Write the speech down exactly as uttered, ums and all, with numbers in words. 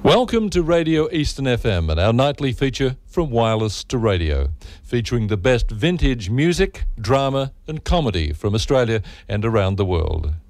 Welcome to Radio Eastern F M and our nightly feature From Wireless to Radio, featuring the best vintage music, drama and comedy from Australia and around the world.